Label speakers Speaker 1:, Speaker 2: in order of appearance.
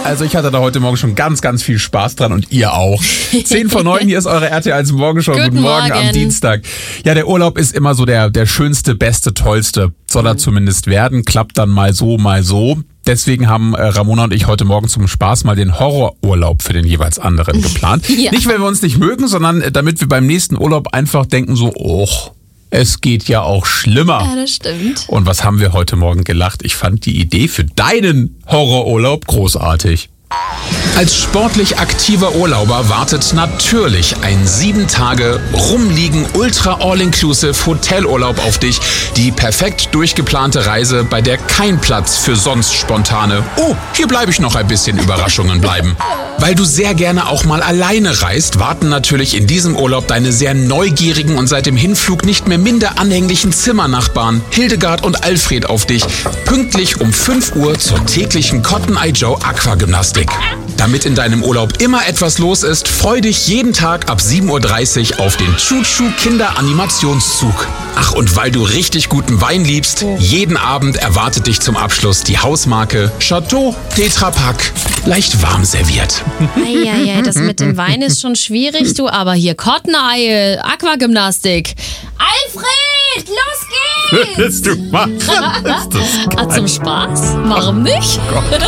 Speaker 1: Also ich hatte da heute Morgen schon ganz, ganz viel Spaß dran und ihr auch. 10:09, hier ist eure RTL Morgenshow. Guten Morgen am Dienstag. Ja, der Urlaub ist immer so der schönste, beste, tollste. Soll er zumindest werden. Klappt dann mal so, mal so. Deswegen haben Ramona und ich heute Morgen zum Spaß mal den Horrorurlaub für den jeweils anderen geplant.
Speaker 2: Ja.
Speaker 1: Nicht, weil wir uns nicht mögen, sondern damit wir beim nächsten Urlaub einfach denken so, es geht ja auch schlimmer.
Speaker 2: Ja, das stimmt.
Speaker 1: Und was haben wir heute Morgen gelacht? Ich fand die Idee für deinen Horrorurlaub großartig. Als sportlich aktiver Urlauber wartet natürlich ein 7 Tage rumliegen Ultra All-Inclusive Hotelurlaub auf dich. Die perfekt durchgeplante Reise, bei der kein Platz für sonst spontane hier bleibe ich noch ein bisschen Überraschungen bleiben. Weil du sehr gerne auch mal alleine reist, warten natürlich in diesem Urlaub deine sehr neugierigen und seit dem Hinflug nicht mehr minder anhänglichen Zimmernachbarn Hildegard und Alfred auf dich. Pünktlich um 5 Uhr zur täglichen Cotton Eye Joe Aquagymnastik. Damit in deinem Urlaub immer etwas los ist, freu dich jeden Tag ab 7:30 Uhr auf den Chuchu Kinder-Animationszug. Ach, und weil du richtig guten Wein liebst, jeden Abend erwartet dich zum Abschluss die Hausmarke Chateau Tetra Pak. Leicht warm serviert.
Speaker 2: Eieiei, das mit dem Wein ist schon schwierig, du, aber hier Cotton Eye, Aquagymnastik. Alfred, los geht's!
Speaker 1: Willst du machen?
Speaker 2: Zum Spaß? Warum nicht?